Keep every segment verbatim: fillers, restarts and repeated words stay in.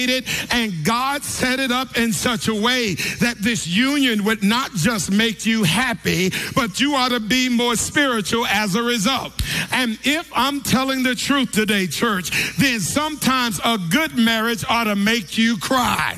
and God set it up in such a way that this union would not just make you happy, but you ought to be more spiritual as a result. And if I'm telling the truth today, church, then sometimes a good marriage ought to make you cry.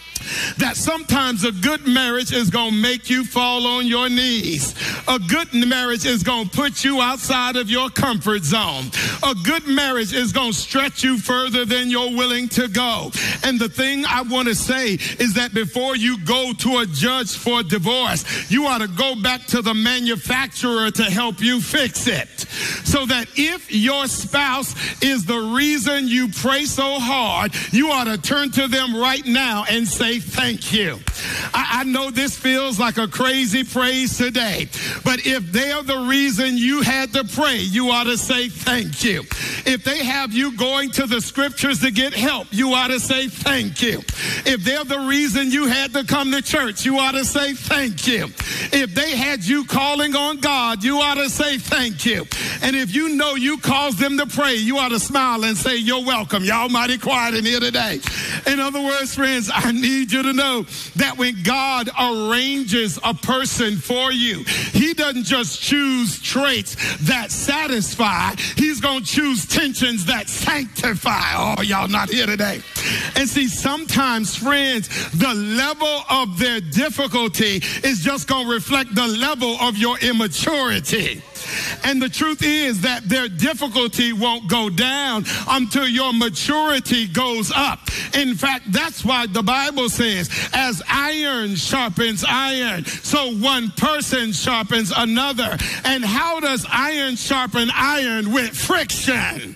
That sometimes a good marriage is going to make you fall on your knees. A good marriage is going to put you outside of your comfort zone. A good marriage is going to stretch you further than you're willing to go. And the thing I want to say is that before you go to a judge for divorce, you ought to go back to the manufacturer to help you fix it. So that if your spouse is the reason you pray so hard, you ought to turn to them right now and say, thank you. I, I know this feels like a crazy praise today, but if they are the reason you had to pray, you ought to say thank you. If they have you going to the scriptures to get help, you ought to say thank you. If they're the reason you had to come to church, you ought to say thank you. If they had you calling on God, you ought to say thank you. And if you know you caused them to pray, you ought to smile and say, you're welcome. Y'all mighty quiet in here today. In other words, friends, I need you to know that when God arranges a person for you, he doesn't just choose traits that satisfy. He's going to choose tensions that sanctify. Oh, y'all not here today. And see, sometimes, friends, the level of their difficulty is just going to reflect the level of your immaturity. And the truth is that their difficulty won't go down until your maturity goes up. In fact, that's why the Bible says, as iron sharpens iron, so one person sharpens another. And how does iron sharpen iron? With friction.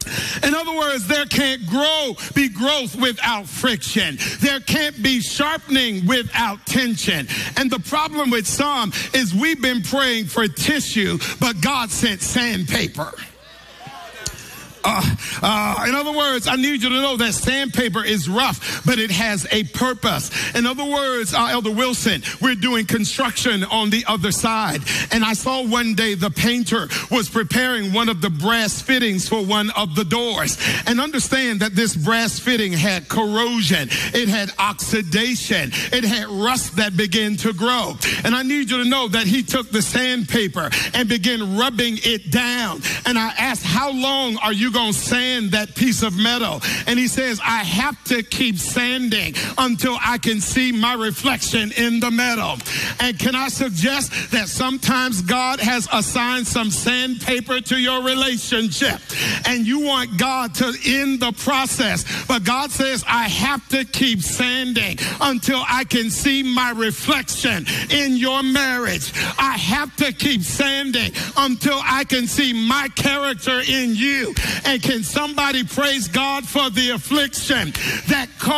In other words, there can't grow, be growth without friction. There can't be sharpening without tension. And the problem with some is we've been praying for tissue, but God sent sandpaper. Uh, uh, in other words, I need you to know that sandpaper is rough, but it has a purpose. In other words, uh, Elder Wilson, we're doing construction on the other side. And I saw one day the painter was preparing one of the brass fittings for one of the doors. And understand that this brass fitting had corrosion. It had oxidation. It had rust that began to grow. And I need you to know that he took the sandpaper and began rubbing it down. And I asked, how long are you going to sand that piece of metal? And he says, I have to keep sanding until I can see my reflection in the metal. And can I suggest that sometimes God has assigned some sandpaper to your relationship and you want God to end the process, but God says, I have to keep sanding until I can see my reflection in your marriage. I have to keep sanding until I can see my character in you. And can somebody praise God for the affliction that caused